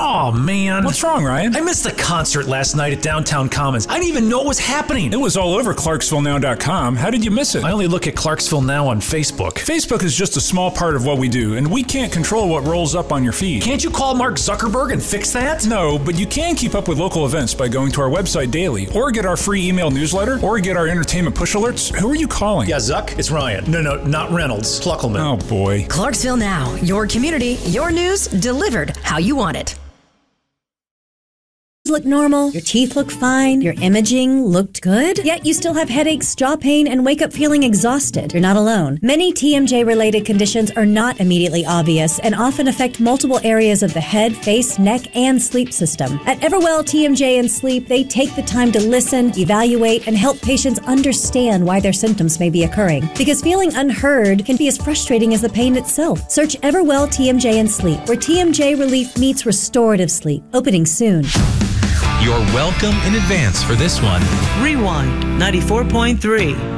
Oh, man. What's wrong, Ryan? I missed the concert last night at Downtown Commons. I didn't even know it was happening. It was all over ClarksvilleNow.com. How did you miss it? I only look at Clarksville Now on Facebook. Facebook is just a small part of what we do, and we can't control what rolls up on your feed. Can't you call Mark Zuckerberg and fix that? No, but you can keep up with local events by going to our website daily, or get our free email newsletter, or get our entertainment push alerts. Who are you calling? Yeah, Zuck, it's Ryan. No, not Reynolds. Pluckelman. Oh, boy. Clarksville Now, your community, your news, delivered how you want it. Look normal, your teeth look fine, your imaging looked good, yet you still have headaches, jaw pain, and wake up feeling exhausted. You're not alone. Many TMJ-related conditions are not immediately obvious and often affect multiple areas of the head, face, neck, and sleep system. At Everwell TMJ and Sleep, they take the time to listen, evaluate, and help patients understand why their symptoms may be occurring. Because feeling unheard can be as frustrating as the pain itself. Search Everwell TMJ and Sleep, where TMJ relief meets restorative sleep. Opening soon. You're welcome in advance for this one. Rewind 94.3.